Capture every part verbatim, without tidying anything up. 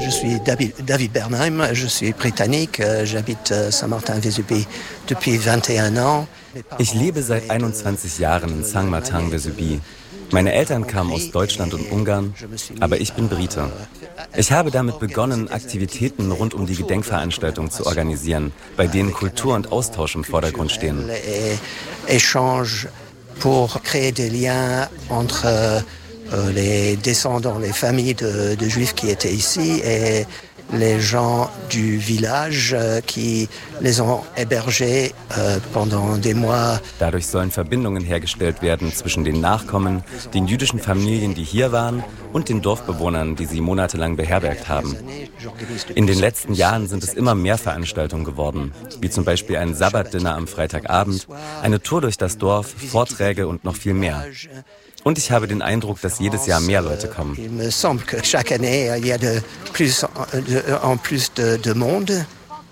Je suis David Bernheim, je suis britannique, j'habite Saint-Martin-Vésubie depuis vingt et un ans. Ich lebe seit einundzwanzig Jahren in Saint-Martin-Vésubie. Meine Eltern kamen aus Deutschland und Ungarn, aber ich bin Brite. Ich habe damit begonnen, Aktivitäten rund um die Gedenkveranstaltung zu organisieren, bei denen Kultur und Austausch im Vordergrund stehen. Échange pour créer des liens entre les descendants, les familles de, de Juifs qui étaient ici et les gens du village qui les ont hébergés pendant des mois. Dadurch sollen Verbindungen hergestellt werden zwischen den Nachkommen, den jüdischen Familien, die hier waren, und den Dorfbewohnern, die sie monatelang beherbergt haben. In den letzten Jahren sind es immer mehr Veranstaltungen geworden, wie zum Beispiel ein Sabbatdinner am Freitagabend, eine Tour durch das Dorf, Vorträge und noch viel mehr. Und ich habe den Eindruck, dass jedes Jahr mehr Leute kommen. Il me semble que chaque année il y a de plus en plus de, de monde.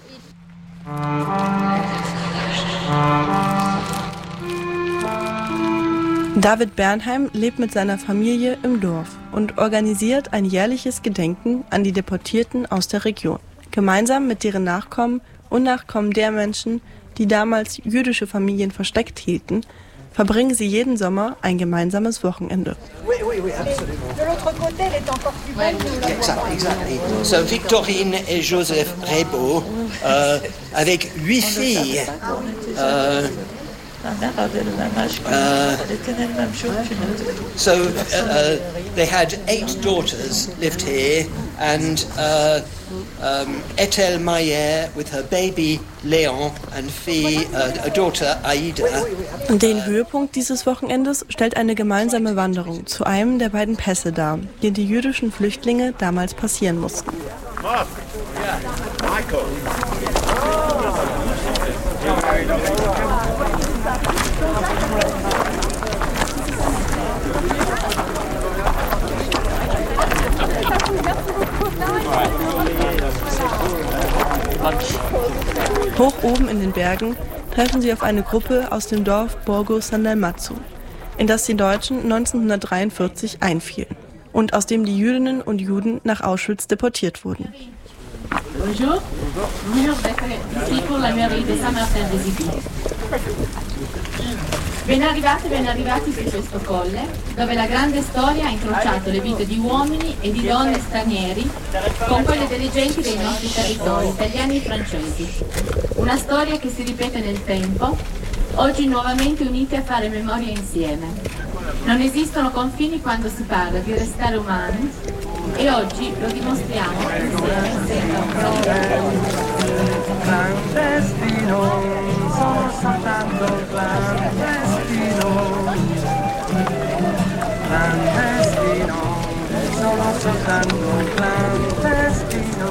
David Bernheim lebt mit seiner Familie im Dorf und organisiert ein jährliches Gedenken an die Deportierten aus der Region. Gemeinsam mit deren Nachkommen und Nachkommen der Menschen, die damals jüdische Familien versteckt hielten, verbringen sie jeden Sommer ein gemeinsames Wochenende. Oui, oui, oui, absolument. De l'autre côté, elle est encore plus belle. Exactly, exactly. So Victorine et Joseph Rebaud, euh, avec huit filles. Euh, Uh, so uh, they had eight daughters lived here, and uh, um, Ethel Mayer with her baby Leon and fille, uh, a daughter Aida. Den Höhepunkt dieses Wochenendes stellt eine gemeinsame Wanderung zu einem der beiden Pässe dar, die die jüdischen Flüchtlinge damals passieren mussten. Hoch oben in den Bergen treffen sie auf eine Gruppe aus dem Dorf Borgo San Dalmazzo, in das die Deutschen neunzehnhundertdreiundvierzig einfielen und aus dem die Jüdinnen und Juden nach Auschwitz deportiert wurden. Bonjour, ici pour la mairie de Saint-Martin-Vésubie. Ben arrivati, ben arrivati su questo colle, dove la grande storia ha incrociato le vite di uomini e di donne stranieri con quelle delle genti dei nostri territori, italiani e francesi. Una storia che si ripete nel tempo, oggi nuovamente uniti a fare memoria insieme. Non esistono confini quando si parla di restare umani e oggi lo dimostriamo insieme, insieme. Clandestino, sono soltanto clandestino. Clandestino, sono soltanto clandestino.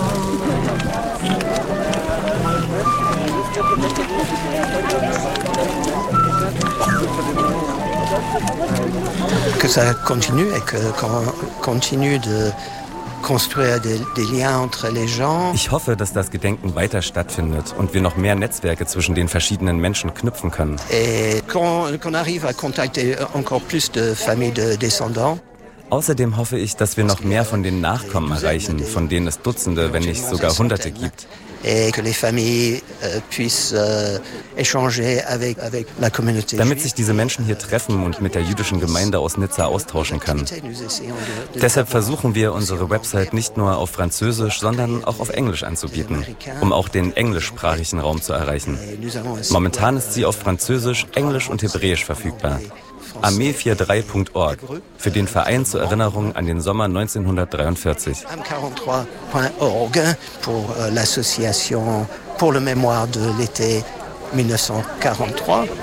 Que ça continue et que qu'on continue de construire des, des liens entre les gens. Ich hoffe, dass das Gedenken weiter stattfindet und wir noch mehr Netzwerke zwischen den verschiedenen Menschen knüpfen können. Et qu'on, qu'on arrive à contacter encore plus de familles de descendants. Außerdem hoffe ich, dass wir noch mehr von den Nachkommen erreichen, von denen es Dutzende, wenn nicht sogar Hunderte gibt. Damit sich diese Menschen hier treffen und mit der jüdischen Gemeinde aus Nizza austauschen können. Deshalb versuchen wir, unsere Website nicht nur auf Französisch, sondern auch auf Englisch anzubieten, um auch den englischsprachigen Raum zu erreichen. Momentan ist sie auf Französisch, Englisch und Hebräisch verfügbar. armee drei punkt org für den Verein zur Erinnerung an den Sommer neunzehnhundertdreiundvierzig. armee drei punkt org pour l'association pour le mémoire de l'été mille neuf cent quarante-trois.